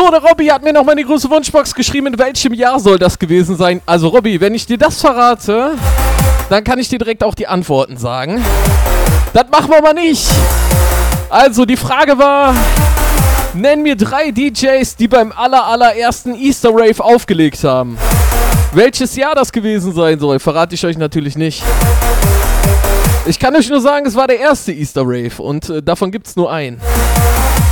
So, der Robby hat mir nochmal in die große Wunschbox geschrieben, in welchem Jahr soll das gewesen sein. Also Robby, wenn ich dir das verrate, dann kann ich dir direkt auch die Antworten sagen. Das machen wir mal nicht. Also, die Frage war, nenn mir 3 DJs, die beim allerersten Easter Rave aufgelegt haben. Welches Jahr das gewesen sein soll, verrate ich euch natürlich nicht. Ich kann euch nur sagen, es war der erste Easter Rave und davon gibt's nur einen.